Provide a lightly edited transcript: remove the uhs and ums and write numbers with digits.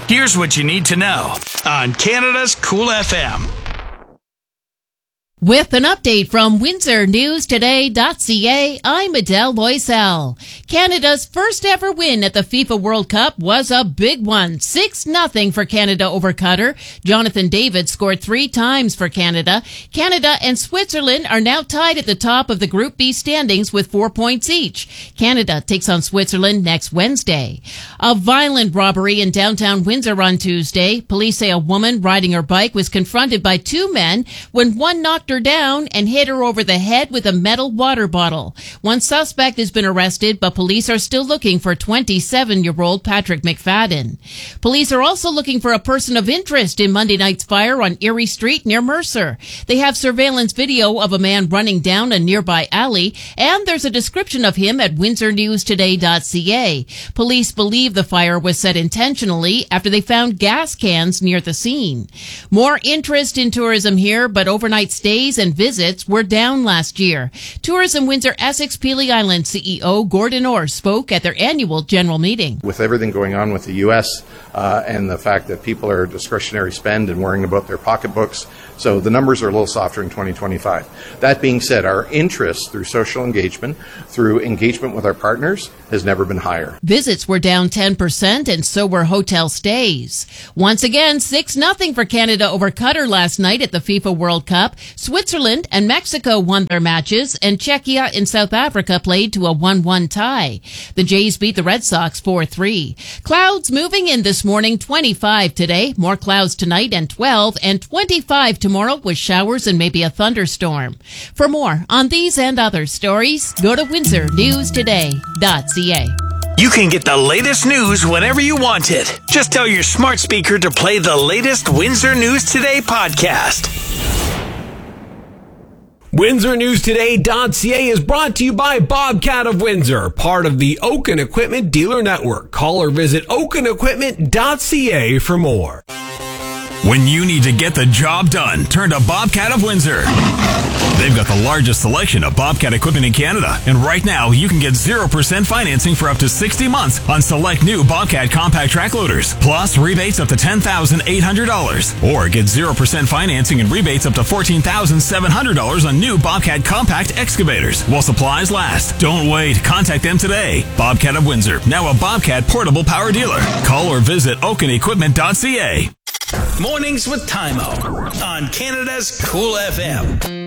Here's what you need to know on Canada's Cool FM. With an update from WindsorNewsToday.ca, I'm Adele Loisel. Canada's first ever win at the FIFA World Cup was a big one. 6-0 for Canada over Qatar. Jonathan David scored 3 times for Canada. Canada and Switzerland are now tied at the top of the Group B standings with 4 points each. Canada takes on Switzerland next Wednesday. A violent robbery in downtown Windsor on Tuesday. Police say a woman riding her bike was confronted by 2 men when one knocked her down and hit her over the head with a metal water bottle. One suspect has been arrested, but police are still looking for 27-year-old Patrick McFadden. Police are also looking for a person of interest in Monday night's fire on Erie Street near Mercer. They have surveillance video of a man running down a nearby alley, and there's a description of him at WindsorNewsToday.ca. Police believe the fire was set intentionally after they found gas cans near the scene. More interest in tourism here, but overnight stays and visits were down last year. Tourism Windsor Essex Pelee Island CEO Gordon Orr spoke at their annual general meeting. With everything going on with the U.S. And the fact that people are discretionary spend and worrying about their pocketbooks, so the numbers are a little softer in 2025. That being said, our interest through social engagement, through engagement with our partners, has never been higher. Visits were down 10% and so were hotel stays. Once again, 6-0 for Canada over Qatar last night at the FIFA World Cup. Switzerland and Mexico won their matches, and Czechia and South Africa played to a 1-1 tie. The Jays beat the Red Sox 4-3. Clouds moving in this morning, 25 today. More clouds tonight and 12, and 25 tomorrow with showers and maybe a thunderstorm. For more on these and other stories, go to WindsorNewsToday.ca. You can get the latest news whenever you want it. Just tell your smart speaker to play the latest Windsor News Today podcast. WindsorNewsToday.ca is brought to you by Bobcat of Windsor, part of the Oaken Equipment Dealer Network. Call or visit oakenequipment.ca for more. When you need to get the job done, turn to Bobcat of Windsor. They've got the largest selection of Bobcat equipment in Canada. And right now, you can get 0% financing for up to 60 months on select new Bobcat compact track loaders. Plus, rebates up to $10,800. Or get 0% financing and rebates up to $14,700 on new Bobcat compact excavators while supplies last. Don't wait. Contact them today. Bobcat of Windsor, now a Bobcat portable power dealer. Call or visit oakenequipment.ca. Mornings with Tymo on Canada's Cool FM.